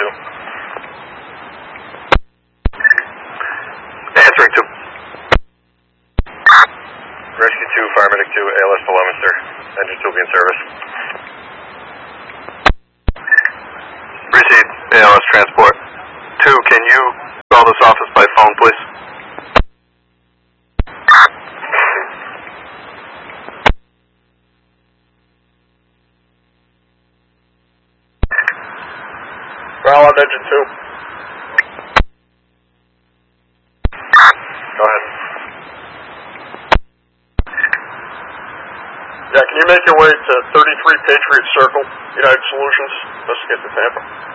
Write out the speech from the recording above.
Answering to Rescue 2, Fire Medic 2, ALS to Leominster. Engine 2 will be in service. Receive ALS transport. 2, can you call this office by phone, please? Ground on Engine 2. Go ahead. Yeah, can you make your way to 33 Patriot Circle, United Solutions, investigate the Tampa?